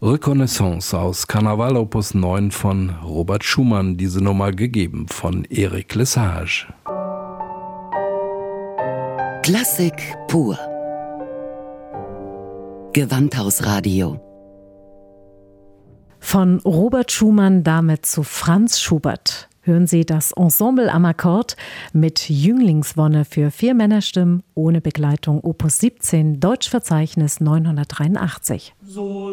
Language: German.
Reconnaissance aus Karneval Opus 9 von Robert Schumann, diese Nummer gegeben von Eric Lesage. Klassik pur. Gewandhausradio. Von Robert Schumann damit zu Franz Schubert. Hören Sie das Ensemble am Akkord mit Jünglingswonne für 4 Männerstimmen ohne Begleitung Opus 17, Deutschverzeichnis 983.